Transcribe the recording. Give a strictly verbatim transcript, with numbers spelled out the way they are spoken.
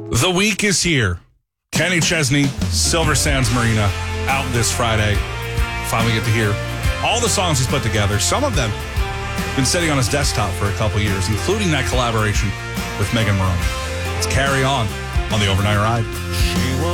The week is here. Kenny Chesney, Silver Sands Marina, out this Friday. Finally get to hear all the songs he's put together. Some of them been sitting on his desktop for a couple years, including that collaboration with Megan Maroney. Let's carry on on the Overnight Ride.